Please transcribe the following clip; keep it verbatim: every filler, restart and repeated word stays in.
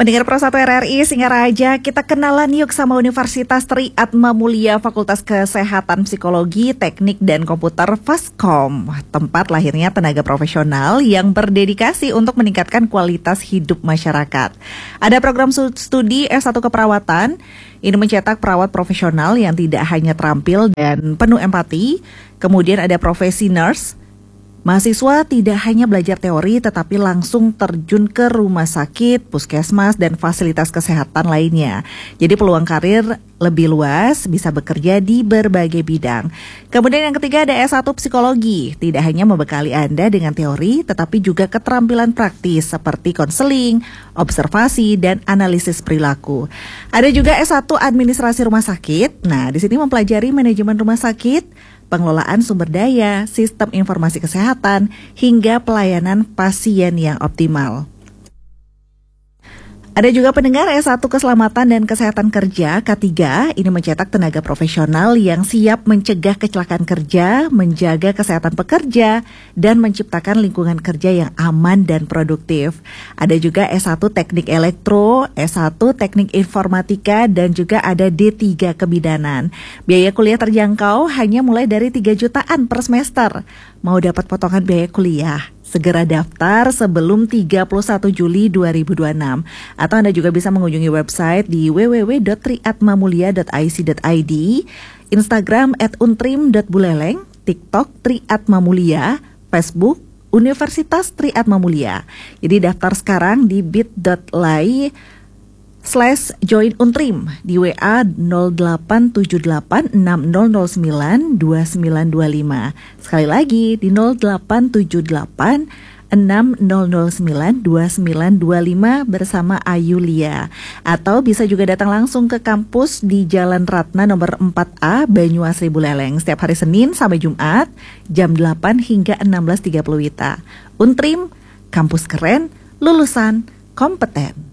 Pendengar Pro satu R R I Singaraja, kita kenalan yuk sama Universitas Tri Atma Mulia Fakultas Kesehatan Psikologi, Teknik dan Komputer Faskom, tempat lahirnya tenaga profesional yang berdedikasi untuk meningkatkan kualitas hidup masyarakat. Ada program studi S satu keperawatan, ini mencetak perawat profesional yang tidak hanya terampil dan penuh empati. Kemudian ada profesi nurse. Mahasiswa tidak hanya belajar teori tetapi langsung terjun ke rumah sakit, puskesmas, dan fasilitas kesehatan lainnya. Jadi peluang karir lebih luas, bisa bekerja di berbagai bidang. Kemudian yang ketiga ada S satu Psikologi. Tidak hanya membekali Anda dengan teori tetapi juga keterampilan praktis seperti konseling, observasi, dan analisis perilaku. Ada juga S satu Administrasi Rumah Sakit. Nah, di sini mempelajari manajemen rumah sakit, pengelolaan sumber daya, sistem informasi kesehatan, hingga pelayanan pasien yang optimal. Ada juga pendengar S satu Keselamatan dan Kesehatan Kerja K tiga, ini mencetak tenaga profesional yang siap mencegah kecelakaan kerja, menjaga kesehatan pekerja, dan menciptakan lingkungan kerja yang aman dan produktif. Ada juga S satu Teknik Elektro, S satu Teknik Informatika, dan juga ada D tiga Kebidanan. Biaya kuliah terjangkau hanya mulai dari tiga jutaan per semester. Mau dapat potongan biaya kuliah? Segera daftar sebelum tiga puluh satu Juli dua ribu dua puluh enam. Atau Anda juga bisa mengunjungi website di w w w dot triatmamulia dot i c dot i d, Instagram at untrim dot buleleng, TikTok Triatmamulia, Facebook Universitas Triatmamulia. Jadi daftar sekarang di bit.ly slash join untrim, di W A nol delapan tujuh delapan enam nol nol sembilan dua sembilan dua lima. Sekali lagi di nol delapan tujuh delapan enam nol nol sembilan dua sembilan dua lima bersama Ayulia. Atau bisa juga datang langsung ke kampus di Jalan Ratna nomor empat A, Banyuasri Buleleng, setiap hari Senin sampai Jumat jam delapan hingga enam belas tiga puluh W I B. Untrim, kampus keren, lulusan kompeten.